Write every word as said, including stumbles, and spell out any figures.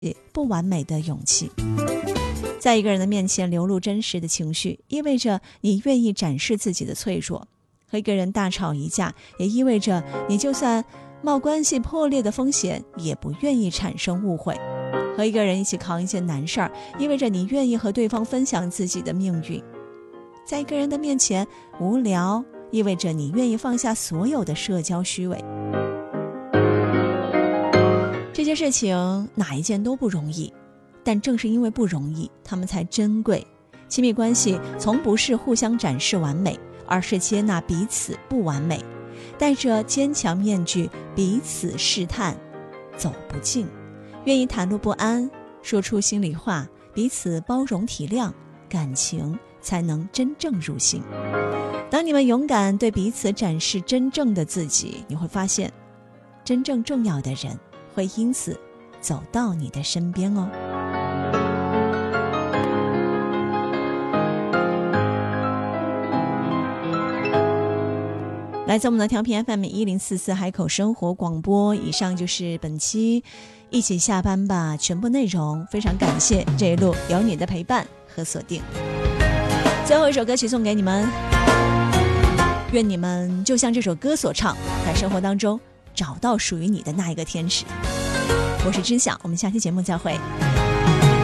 不完美的勇气。在一个人的面前流露真实的情绪，意味着你愿意展示自己的脆弱。和一个人大吵一架，也意味着你就算冒关系破裂的风险，也不愿意产生误会。和一个人一起扛一件难事儿，意味着你愿意和对方分享自己的命运。在一个人的面前无聊，意味着你愿意放下所有的社交虚伪。这些事情哪一件都不容易，但正是因为不容易，他们才珍贵。亲密关系从不是互相展示完美，而是接纳彼此不完美，戴着坚强面具，彼此试探，走不近，愿意袒露不安，说出心里话，彼此包容体谅，感情才能真正入心。当你们勇敢对彼此展示真正的自己，你会发现，真正重要的人会因此走到你的身边哦。来自我们的调频 F M 一零四四海口生活广播，以上就是本期一起下班吧全部内容。非常感谢这一路有你的陪伴和锁定。最后一首歌曲送给你们，愿你们就像这首歌所唱，在生活当中找到属于你的那一个天使。我是知晓，我们下期节目再会。